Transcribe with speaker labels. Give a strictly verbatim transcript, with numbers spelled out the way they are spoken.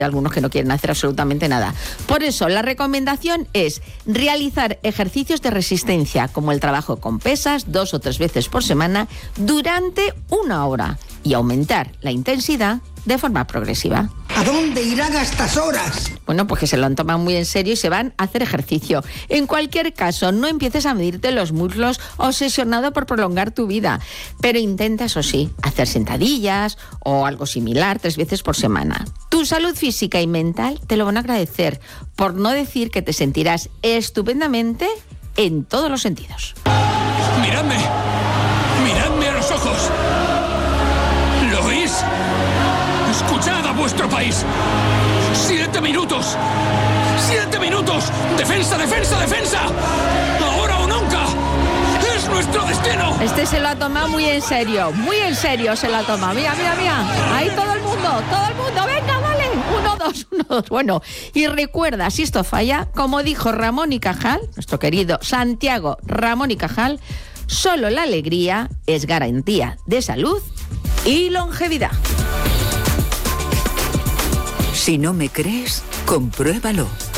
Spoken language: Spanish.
Speaker 1: algunos que no quieren hacer absolutamente nada. Por eso, la recomendación es realizar ejercicios de resistencia, como el trabajo con pesas, dos o tres veces por semana, durante una hora, y aumentar la intensidad de forma progresiva.
Speaker 2: ¿A dónde irán a estas horas?
Speaker 1: Bueno, pues que se lo han tomado muy en serio y se van a hacer ejercicio. En cualquier caso, no empieces a medirte los muslos obsesionado por prolongar tu vida, pero intenta, eso sí, hacer sentadillas o algo similar tres veces por semana. Tu salud física y mental te lo van a agradecer, por no decir que te sentirás estupendamente en todos los sentidos.
Speaker 3: ¡Miradme! ¡Miradme a los ojos! ¿Lo oís? ¡Escuchad a vuestro país! ¡Siete minutos! ¡Siete minutos! ¡Defensa, defensa, defensa! ¡Ahora o nunca! ¡Es nuestro destino!
Speaker 1: Este se lo ha tomado muy en serio, muy en serio se lo ha tomado. Mira, mira, mira. Ahí todo el mundo, todo el mundo. Venga, dale. Uno, dos, uno, dos. Bueno, y recuerda, si esto falla, como dijo Ramón y Cajal, nuestro querido Santiago Ramón y Cajal, solo la alegría es garantía de salud y longevidad.
Speaker 4: Si no me crees, compruébalo.